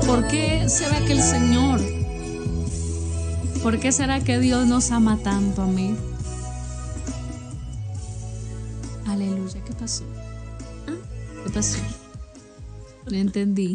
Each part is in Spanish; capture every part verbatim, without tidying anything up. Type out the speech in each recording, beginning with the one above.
¿Por qué será que el Señor, por qué será que Dios nos ama tanto? Amén. Aleluya. ¿Qué pasó? ¿Qué pasó? No entendí.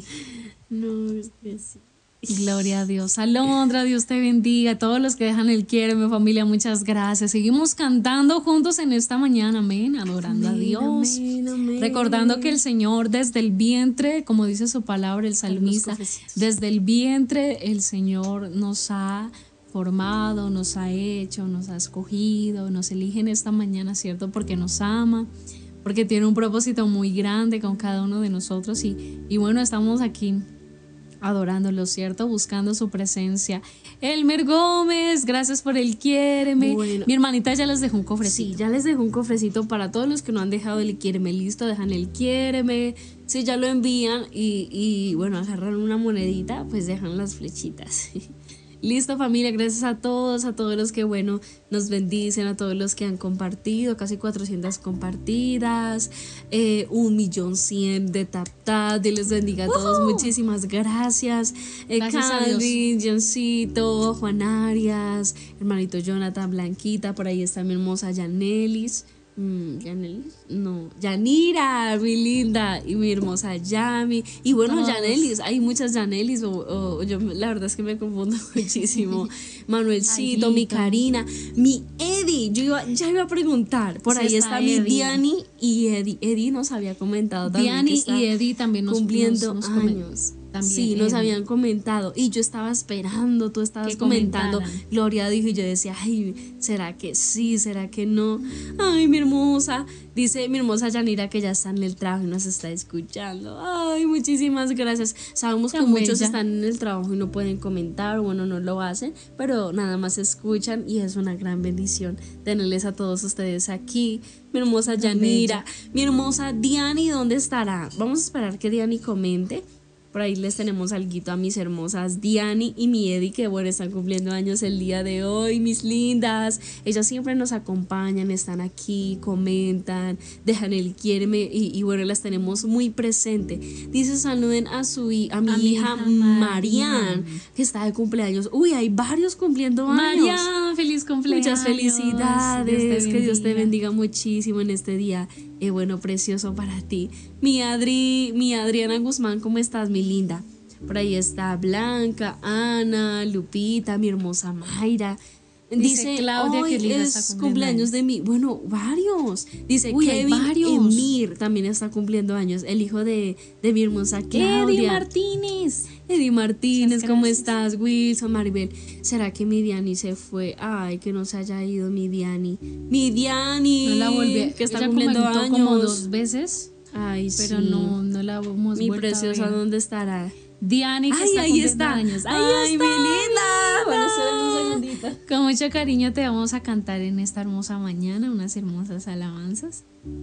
No, es que sí. Gloria a Dios. Alondra, Dios te bendiga. A todos los que dejan el quiere, mi familia, muchas gracias. Seguimos cantando juntos en esta mañana, amén, adorando Amén, a Dios. amén, amén. Recordando que el Señor desde el vientre, como dice su palabra el salmista, desde el vientre el Señor nos ha formado, nos ha hecho, nos ha escogido, nos elige en esta mañana, ¿cierto? Porque nos ama, porque tiene un propósito muy grande con cada uno de nosotros y, y bueno, estamos aquí adorándolo, ¿cierto? Buscando su presencia. Elmer Gómez, gracias por el quiéreme. Bueno, mi hermanita ya les dejó un cofrecito. Sí, ya les dejó un cofrecito para todos los que no han dejado el quiéreme listo, dejan el quiéreme. Si ya lo envían y, y bueno, agarran una monedita, pues dejan las flechitas. Listo, familia, gracias a todos, a todos los que, bueno, nos bendicen, a todos los que han compartido, casi cuatrocientas compartidas, eh, un millón cien de tap tap, Dios les bendiga a todos, uh-huh. Muchísimas gracias, eh, gracias Calvin, Johncito, Juan Arias, hermanito Jonathan, Blanquita, por ahí está mi hermosa Yanelis, Mm, Yanelis, no, Yanira, mi linda, y mi hermosa Yami, y bueno, Todos. Yanelis, hay muchas Yanelis, o, o yo la verdad es que me confundo muchísimo. Manuelcito, mi Karina, mi Eddie, yo iba, ya iba a preguntar, por sí, ahí está, está mi Diani y Eddie. Eddie nos había comentado también. Diani que está y Eddie también nos cumpliendo nos, nos años. También, sí, nos habían comentado y yo estaba esperando, tú estabas comentando, comentaran. Gloria dijo y yo decía, ay, ¿será que sí? ¿Será que no? Ay, mi hermosa, dice mi hermosa Yanira que ya está en el trabajo y nos está escuchando. Ay, muchísimas gracias. Sabemos que muchos están en el trabajo y no pueden comentar, bueno, no lo hacen, pero nada más escuchan y es una gran bendición tenerles a todos ustedes aquí. Mi hermosa Yanira, mi hermosa Diani, ¿dónde estará? Vamos a esperar que Diani comente. Por ahí les tenemos alguito a mis hermosas Diani y mi Eddie, que bueno, están cumpliendo años el día de hoy, mis lindas. Ellas siempre nos acompañan, están aquí, comentan, dejan el quiéreme y, y bueno, las tenemos muy presente. Dice, saluden a su a mi, a mi hija, hija Marian, que está de cumpleaños. Uy, hay varios cumpliendo años. Marian, feliz cumpleaños. Muchas felicidades, Dios que Dios te bendiga muchísimo en este día. Eh, bueno, precioso para ti. Mi Adri, mi Adriana Guzmán, ¿cómo estás, mi linda? Por ahí está Blanca, Ana, Lupita, mi hermosa Mayra. Dice, Dice Claudia hoy que es cumpleaños de mi, bueno, varios. Dice Uy, Kevin Emir también está cumpliendo años, el hijo de, de mi hermosa Claudia. Eddie Martínez. Eddie Martínez, ¿cómo estás? Wilson, Maribel. ¿Será que mi Diani se fue? Ay, que no se haya ido mi Diani. Mi Diani. No la volví. Que está Ella cumpliendo años. como dos veces. Ay, pero sí. no, no la hemos Mi vuelto preciosa, ¿dónde estará? Diani, que Ay, está ahí está. Años. Ahí Ay, está, mi linda. Bueno, esperen un segundito. Con mucho cariño te vamos a cantar en esta hermosa mañana unas hermosas alabanzas.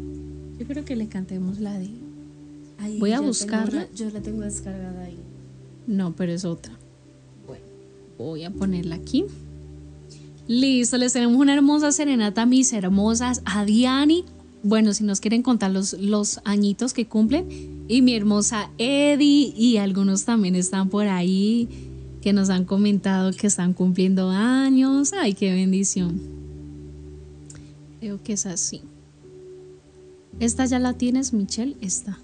Yo creo que le cantemos la de... Ay, Voy a buscarla. Una, yo la tengo descargada ahí. No, pero es otra. Bueno, voy a ponerla aquí. Listo, les tenemos una hermosa serenata, mis hermosas, a Diani. Bueno, si nos quieren contar los, los añitos que cumplen. Y mi hermosa Eddie y algunos también están por ahí que nos han comentado que están cumpliendo años. Ay, qué bendición. Creo que es así. ¿Esta ya la tienes, Michelle? Esta.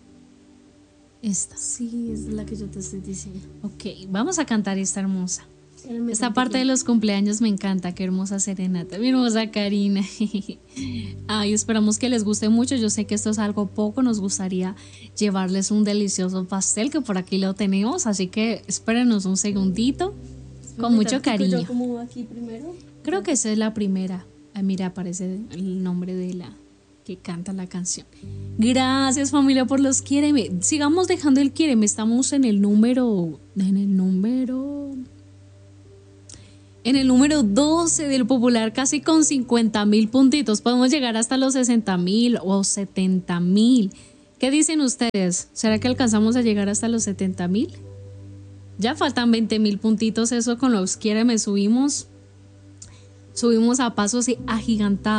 Esta. Sí, es la que yo te estoy diciendo. Ok, vamos a cantar esta hermosa. Esta parte de los cumpleaños me encanta, qué hermosa serenata, mi hermosa Karina. Ay, esperamos que les guste mucho. Yo sé que esto es algo poco, nos gustaría llevarles un delicioso pastel que por aquí lo tenemos, así que espérenos un segundito, con mucho cariño. ¿Yo cómo va aquí primero? Creo que esa es la primera. Ay, mira, aparece el nombre de la que canta la canción. Gracias, familia, por los quiéreme. Sigamos dejando el quiéreme. Estamos en el número en el número En el número doce del popular, casi con cincuenta mil puntitos. Podemos llegar hasta los sesenta mil o setenta mil. ¿Qué dicen ustedes? ¿Será que alcanzamos a llegar hasta los setenta mil? Ya faltan veinte mil puntitos. Eso con los quiéreme subimos. Subimos a pasos agigantados.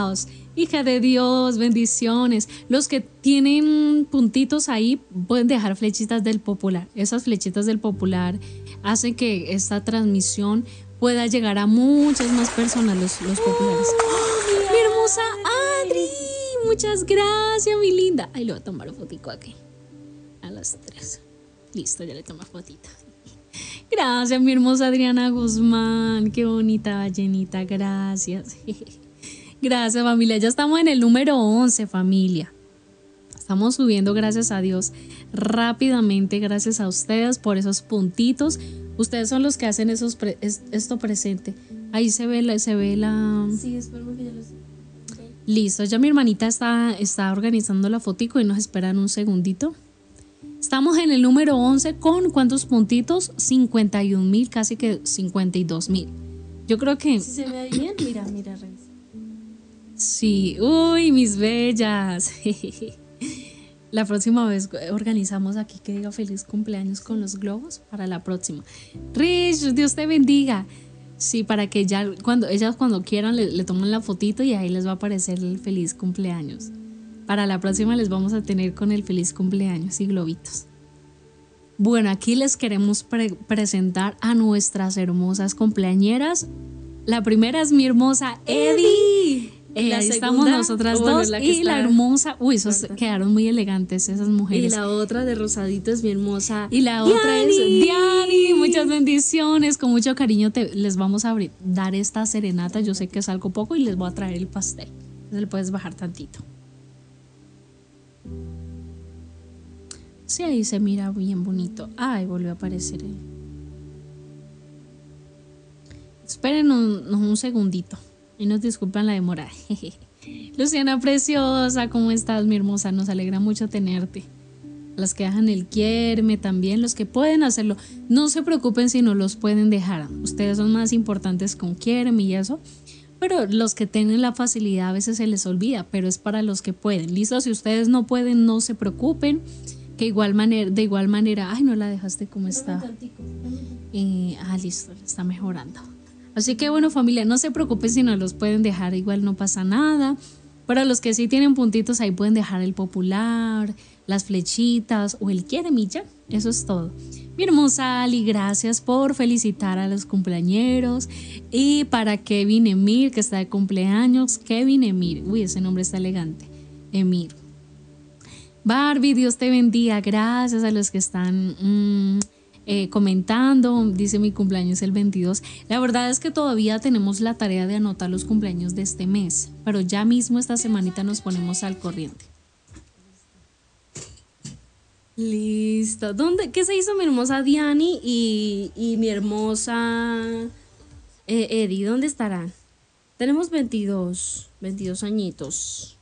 Hija de Dios, bendiciones. Los que tienen puntitos ahí pueden dejar flechitas del popular. Esas flechitas del popular hacen que esta transmisión pueda llegar a muchas más personas, los, los populares. ¡Oh, mi hermosa Adri! Muchas gracias, mi linda. Ay, le voy a tomar un fotico aquí. A las tres. Listo, ya le tomo fotito. Gracias, mi hermosa Adriana Guzmán. Qué bonita ballenita, gracias. Gracias, familia. Ya estamos en el número once, familia. Estamos subiendo, gracias a Dios, rápidamente, gracias a ustedes por esos puntitos. Ustedes son los que hacen esos pre es, esto presente. Ahí se ve la... Se ve la... Sí, espero que ya lo sé. Okay. Listo, ya mi hermanita está, está organizando la fotico y nos esperan un segundito. Estamos en el número once con ¿cuántos puntitos? cincuenta y un mil, casi que cincuenta y dos mil. Yo creo que... Si se ve bien, mira, mira, revisa. Sí, uy, mis bellas. La próxima vez organizamos aquí que diga feliz cumpleaños con los globos para la próxima. Rich, Dios te bendiga. Sí, para que ya cuando ellas cuando quieran le, le tomen la fotito y ahí les va a aparecer el feliz cumpleaños. Para la próxima les vamos a tener con el feliz cumpleaños y globitos. Bueno, aquí les queremos pre presentar a nuestras hermosas cumpleañeras. La primera es mi hermosa Eddie. Eh, ahí estamos nosotras bueno, dos la y la hermosa, uy, esos cuarta. Quedaron muy elegantes esas mujeres. Y la otra de rosadito es mi hermosa y la Diani. Otra es Diani. Muchas bendiciones, con mucho cariño te, les vamos a abrir, dar esta serenata. Yo sé que es algo poco y les voy a traer el pastel. Entonces le puedes bajar tantito. Sí, ahí se mira bien bonito. Ay, volvió a aparecer él. Esperen un, un segundito. Y nos disculpan la demora. Luciana preciosa, ¿cómo estás, mi hermosa? Nos alegra mucho tenerte. Las que dejan el quiérme también, los que pueden hacerlo. No se preocupen si no los pueden dejar. Ustedes son más importantes con quiérme y eso. Pero los que tienen la facilidad a veces se les olvida, pero es para los que pueden. Listo, si ustedes no pueden, no se preocupen. Que igual manera, de igual manera, ay, no la dejaste como está. Eh, ah, listo, está mejorando. Así que bueno, familia, no se preocupen si no los pueden dejar, igual no pasa nada. Para los que sí tienen puntitos, ahí pueden dejar el popular, las flechitas o el quiéreme ya. Eso es todo. Mi hermosa Ali, gracias por felicitar a los cumpleañeros. Y para Kevin Emir, que está de cumpleaños, Kevin Emir, uy, ese nombre está elegante, Emir. Barbie, Dios te bendiga, gracias a los que están... Mmm, Eh, comentando, dice mi cumpleaños el veintidós. La verdad es que todavía tenemos la tarea de anotar los cumpleaños de este mes, pero ya mismo esta semanita nos ponemos al corriente. Listo. ¿Dónde, qué se hizo mi hermosa Diani y, y mi hermosa eh, Eddie? ¿Dónde estarán? Tenemos veintidós, veintidós añitos.